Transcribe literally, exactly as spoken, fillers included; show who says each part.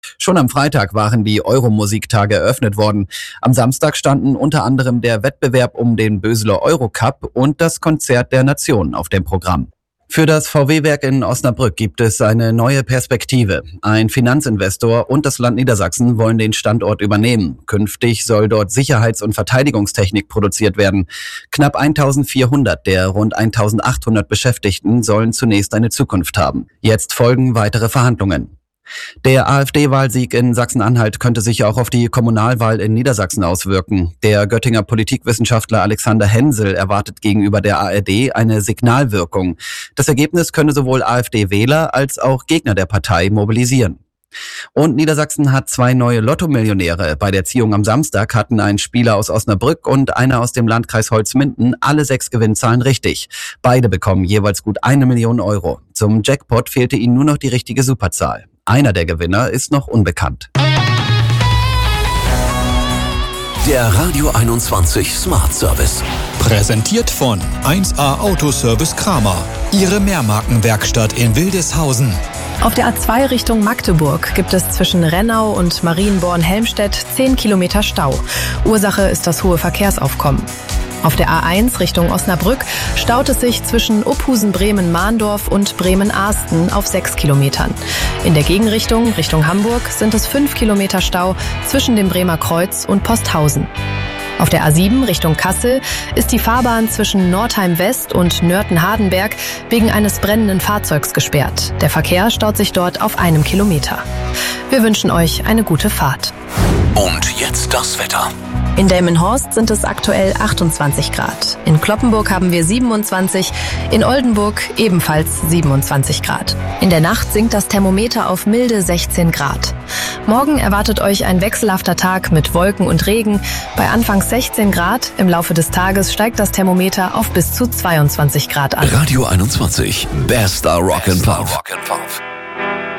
Speaker 1: Schon am Freitag waren die Euro-Musiktage eröffnet worden. Am Samstag standen unter anderem der Wettbewerb um den Böseler Eurocup und das Konzert der Nationen auf dem Programm. Für das V W-Werk in Osnabrück gibt es eine neue Perspektive. Ein Finanzinvestor und das Land Niedersachsen wollen den Standort übernehmen. Künftig soll dort Sicherheits- und Verteidigungstechnik produziert werden. Knapp eintausendvierhundert der rund eintausendachthundert Beschäftigten sollen zunächst eine Zukunft haben. Jetzt folgen weitere Verhandlungen. Der AfD-Wahlsieg in Sachsen-Anhalt könnte sich auch auf die Kommunalwahl in Niedersachsen auswirken. Der Göttinger Politikwissenschaftler Alexander Hensel erwartet gegenüber der A R D eine Signalwirkung. Das Ergebnis könne sowohl AfD-Wähler als auch Gegner der Partei mobilisieren. Und Niedersachsen hat zwei neue Lotto-Millionäre. Bei der Ziehung am Samstag hatten ein Spieler aus Osnabrück und einer aus dem Landkreis Holzminden alle sechs Gewinnzahlen richtig. Beide bekommen jeweils gut eine Million Euro. Zum Jackpot fehlte ihnen nur noch die richtige Superzahl. Einer der Gewinner ist noch unbekannt.
Speaker 2: Der Radio einundzwanzig Smart Service.
Speaker 3: Präsentiert von eins A Autoservice Kramer. Ihre Mehrmarkenwerkstatt in Wildeshausen.
Speaker 4: Auf der A zwei Richtung Magdeburg gibt es zwischen Rennau und Marienborn-Helmstedt zehn Kilometer Stau. Ursache ist das hohe Verkehrsaufkommen. Auf der A eins Richtung Osnabrück staut es sich zwischen Uphusen-Bremen-Mahndorf und Bremen-Arsten auf sechs Kilometern. In der Gegenrichtung, Richtung Hamburg, sind es fünf Kilometer Stau zwischen dem Bremer Kreuz und Posthausen. Auf der A sieben Richtung Kassel ist die Fahrbahn zwischen Nordheim West und Nörten-Hardenberg wegen eines brennenden Fahrzeugs gesperrt. Der Verkehr staut sich dort auf einem Kilometer. Wir wünschen euch eine gute Fahrt.
Speaker 2: Und jetzt das Wetter.
Speaker 4: In Delmenhorst sind es aktuell achtundzwanzig Grad. In Cloppenburg haben wir siebenundzwanzig, in Oldenburg ebenfalls siebenundzwanzig Grad. In der Nacht sinkt das Thermometer auf milde sechzehn Grad. Morgen erwartet euch ein wechselhafter Tag mit Wolken und Regen. Bei anfangs sechzehn Grad, im Laufe des Tages steigt das Thermometer auf bis zu zweiundzwanzig Grad an.
Speaker 2: Radio einundzwanzig, bester Rock and Pop.